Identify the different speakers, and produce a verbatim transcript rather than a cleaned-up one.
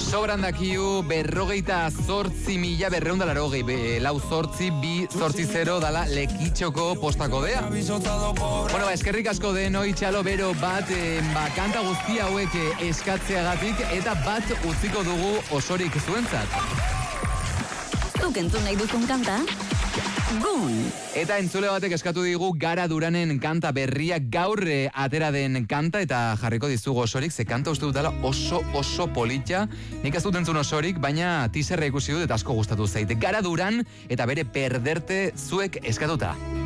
Speaker 1: Sobran dakiu berrogeita zortzi mila berreunda larogei, lau zortzi, bi zortzi zero dala lekitxoko postakodea. Bueno, ba, eskerrik asko denoi txalo bero bat, eh, ba, kanta guzti hauek eh, eskatzeagatik eta bat utziko dugu osorik zuentzat.
Speaker 2: Zuk entzun nahi duzun kanta? Gun!
Speaker 1: Eta entzule batek eskatu digu Gara Duranen kanta berria gaur eh, atera den kanta eta jarriko dizugu osorik, ze kanta uste dutela oso oso politxa. Nik ez dut entzun osorik, baina teaserra ikusi dut eta asko gustatu zait. Gara Duran eta bere Perderte zuek eskatuta.